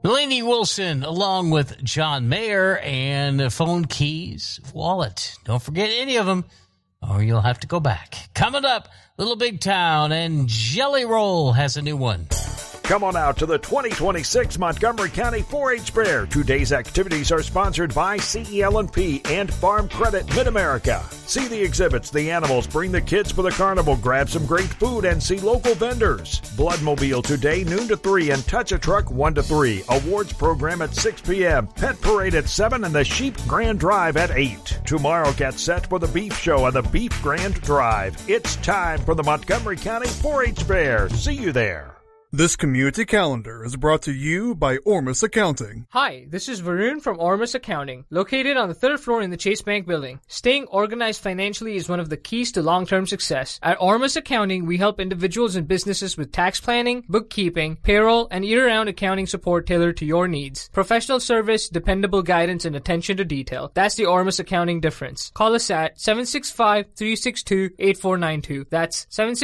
Lainey Wilson, along with John Mayer, and phone keys, wallet. Don't forget any of them, or you'll have to go back. Coming up, Little Big Town, and Jelly Roll has a new one. Come on out to the 2026 Montgomery County 4-H Fair. Today's activities are sponsored by CEL&P and Farm Credit Mid-America. See the exhibits, the animals, bring the kids for the carnival, grab some great food, and see local vendors. Bloodmobile today, noon to 3, and Touch a Truck 1 to 3. Awards program at 6 p.m. Pet Parade at 7, and the Sheep Grand Drive at 8. Tomorrow, get set for the Beef Show and the Beef Grand Drive. It's time for the Montgomery County 4-H Fair. See you there. This community calendar is brought to you by Ormus Accounting. Hi, this is Varun from Ormus Accounting, located on the 3rd floor in the Chase Bank building. Staying organized financially is one of the keys to long-term success. At Ormus Accounting, we help individuals and businesses with tax planning, bookkeeping, payroll, and year-round accounting support tailored to your needs. Professional service, dependable guidance, and attention to detail. That's the Ormus Accounting difference. Call us at 765-362-8492. That's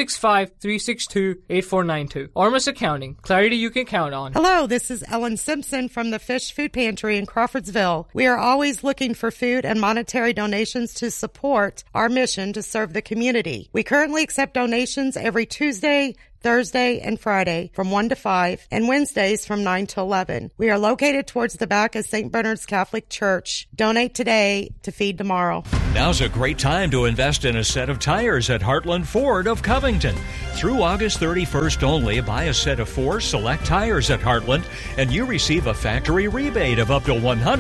765-362-8492. Ormus Accounting. Clarity you can count on. Hello, this is Ellen Simpson from the Fish Food Pantry in Crawfordsville. We are always looking for food and monetary donations to support our mission to serve the community. We currently accept donations every Tuesday, Thursday, and Friday from 1 to 5, and Wednesdays from 9 to 11. We are located towards the back of St. Bernard's Catholic Church. Donate today to feed tomorrow. Now's a great time to invest in a set of tires at Heartland Ford of Covington. Through August 31st only, buy a set of 4 select tires at Heartland, and you receive a factory rebate of up to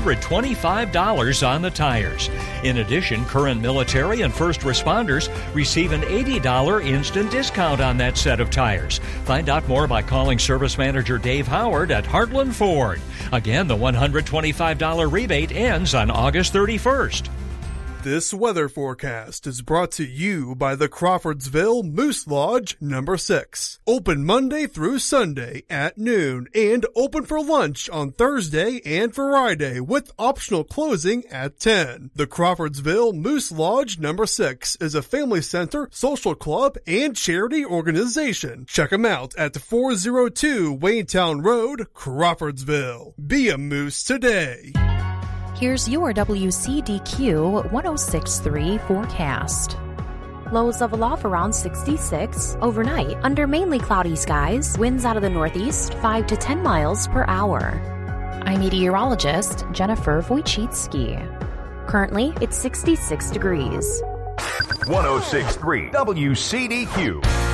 $125 on the tires. In addition, current military and first responders receive an $80 instant discount on that set of tires. Find out more by calling Service Manager Dave Howard at Heartland Ford. Again, the $125 rebate ends on August 31st. This weather forecast is brought to you by the Crawfordsville Moose Lodge No. 6. Open Monday through Sunday at noon and open for lunch on Thursday and Friday with optional closing at 10. The Crawfordsville Moose Lodge No. 6 is a family center, social club, and charity organization. Check them out at 402 Waynetown Road, Crawfordsville. Be a moose today. Here's your WCDQ 106.3 forecast. Lows level off around 66. Overnight, under mainly cloudy skies, winds out of the northeast 5 to 10 miles per hour. I'm meteorologist Jennifer Wojcicki. Currently, it's 66 degrees. 106.3 WCDQ.